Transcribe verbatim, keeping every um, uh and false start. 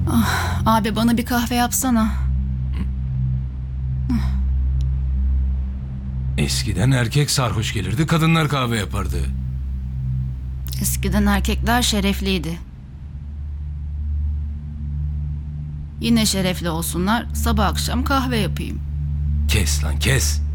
Abi bana bir kahve yapsana. Eskiden erkek sarhoş gelirdi, kadınlar kahve yapardı. Eskiden erkekler şerefliydi. Yine şerefli olsunlar, sabah akşam kahve yapayım. Kes lan kes.